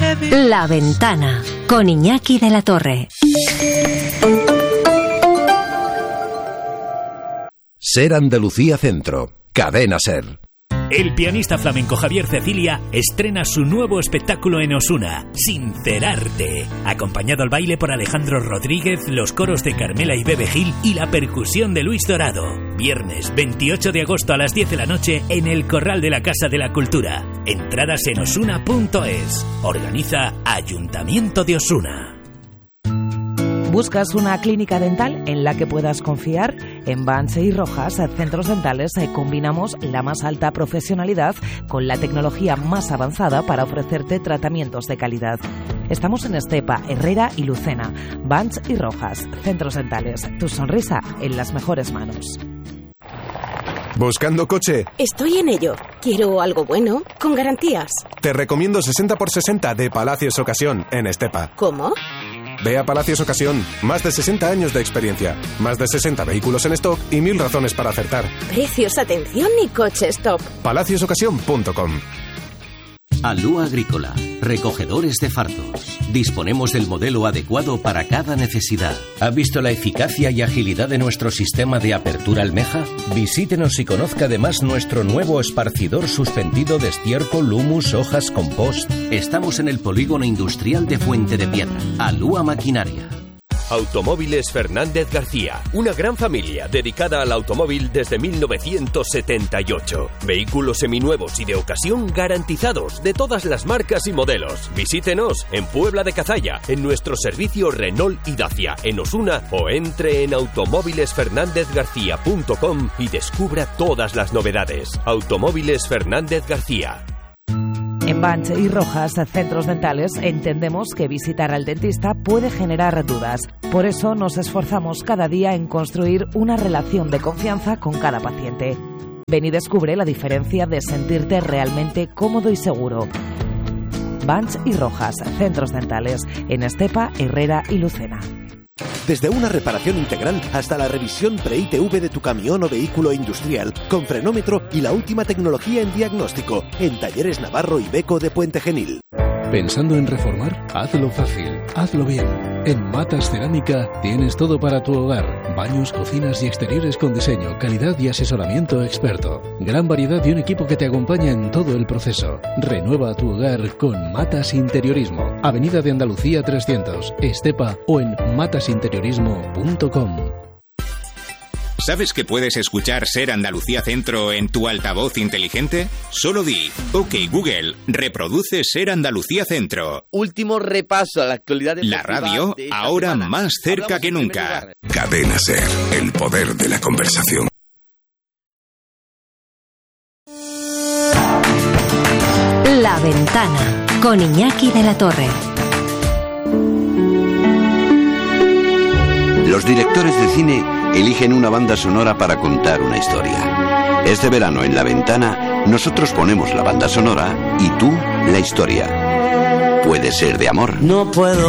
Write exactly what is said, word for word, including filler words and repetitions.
La Ventana, con Iñaki de la Torre. Ser Andalucía Centro, Cadena Ser. El pianista flamenco Javier Cecilia estrena su nuevo espectáculo en Osuna, Sincerarte, acompañado al baile por Alejandro Rodríguez, los coros de Carmela y Bebe Gil y la percusión de Luis Dorado. Viernes veintiocho de agosto a las diez de la noche en el Corral de la Casa de la Cultura. Entradas en osuna punto es. Organiza Ayuntamiento de Osuna. ¿Buscas una clínica dental en la que puedas confiar? En Banch y Rojas, Centros Dentales, combinamos la más alta profesionalidad con la tecnología más avanzada para ofrecerte tratamientos de calidad. Estamos en Estepa, Herrera y Lucena. Banch y Rojas, Centros Dentales. Tu sonrisa en las mejores manos. ¿Buscando coche? Estoy en ello. Quiero algo bueno, con garantías. Te recomiendo sesenta por sesenta de Palacios Ocasión, en Estepa. ¿Cómo? Ve a Palacios Ocasión. Más de sesenta años de experiencia. Más de sesenta vehículos en stock y mil razones para acertar. Precios, atención y coches top. palacios ocasión punto com. Alúa Agrícola, recogedores de fardos. Disponemos del modelo adecuado para cada necesidad. ¿Ha visto la eficacia y agilidad de nuestro sistema de apertura almeja? Visítenos y conozca además nuestro nuevo esparcidor suspendido de estiércol, humus, hojas, compost. Estamos en el polígono industrial de Fuente de Piedra. Alúa Maquinaria. Automóviles Fernández García, una gran familia dedicada al automóvil desde mil novecientos setenta y ocho. Vehículos seminuevos y de ocasión garantizados de todas las marcas y modelos. Visítenos en Puebla de Cazalla, en nuestro servicio Renault y Dacia, en Osuna, o entre en automóviles fernández garcía punto com y descubra todas las novedades. Automóviles Fernández García. En Banch y Rojas, Centros Dentales, entendemos que visitar al dentista puede generar dudas. Por eso nos esforzamos cada día en construir una relación de confianza con cada paciente. Ven y descubre la diferencia de sentirte realmente cómodo y seguro. Banch y Rojas, Centros Dentales, en Estepa, Herrera y Lucena. Desde una reparación integral hasta la revisión pre-I T V de tu camión o vehículo industrial, con frenómetro y la última tecnología en diagnóstico, en Talleres Navarro y Beco de Puente Genil. ¿Pensando en reformar? Hazlo fácil, hazlo bien. En Matas Cerámica tienes todo para tu hogar. Baños, cocinas y exteriores con diseño, calidad y asesoramiento experto. Gran variedad y un equipo que te acompaña en todo el proceso. Renueva tu hogar con Matas Interiorismo. Avenida de Andalucía trescientos, Estepa, o en matas interiorismo punto com. ¿Sabes que puedes escuchar Ser Andalucía Centro en tu altavoz inteligente? Solo di, ok Google, reproduce Ser Andalucía Centro. Último repaso a la actualidad de la radio, ahora semana. Más cerca Hablamos que nunca. Cadena Ser, el poder de la conversación. La Ventana, con Iñaki de la Torre. Los directores de cine eligen una banda sonora para contar una historia. Este verano en La Ventana, nosotros ponemos la banda sonora y tú la historia. Puede ser de amor. No puedo